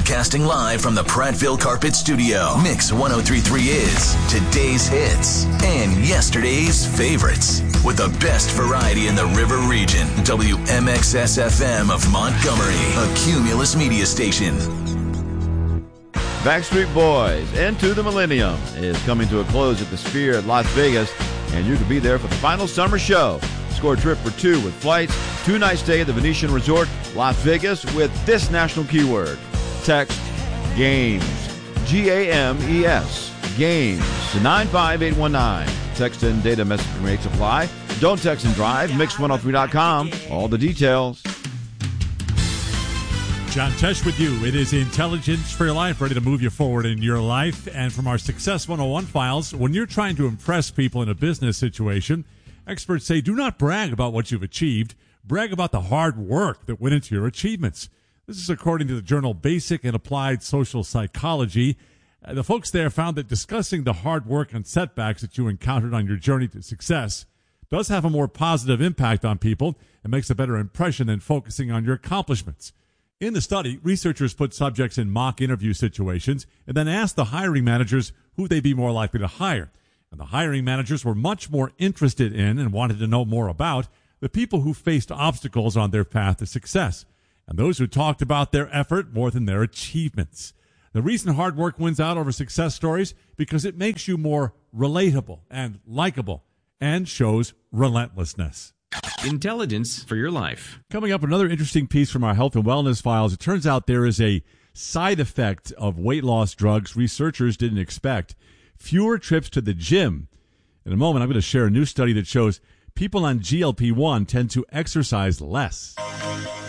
Broadcasting live from the Prattville Carpet Studio. Mix 103.3 is today's hits and yesterday's favorites. With the best variety in the River Region. WMXS-FM of Montgomery, a Cumulus media station. Backstreet Boys, Into the Millennium, is coming to a close at the Sphere at Las Vegas, and you can be there for the final summer show. Score a trip for two with flights, 2-night stay at the Venetian Resort, Las Vegas, with this national keyword. Text GAMES, G-A-M-E-S, GAMES, to 95819. Text and data messaging rates apply. Don't text and drive. Mix103.com. All the details. John Tesh with you. It is Intelligence for Your Life, ready to move you forward in your life. And from our Success 101 files, when you're trying to impress people in a business situation, experts say do not brag about what you've achieved. Brag about the hard work that went into your achievements. This is according to the journal Basic and Applied Social Psychology. The folks there found that discussing the hard work and setbacks that you encountered on your journey to success does have a more positive impact on people and makes a better impression than focusing on your accomplishments. In the study, researchers put subjects in mock interview situations and then asked the hiring managers who they'd be more likely to hire. And the hiring managers were much more interested in and wanted to know more about the people who faced obstacles on their path to success, and those who talked about their effort more than their achievements. The reason hard work wins out over success stories because it makes you more relatable and likable and shows relentlessness. Intelligence for Your Life. Coming up, another interesting piece from our health and wellness files. It turns out there is a side effect of weight loss drugs researchers didn't expect. Fewer trips to the gym. In a moment, I'm going to share a new study that shows people on GLP-1 tend to exercise less.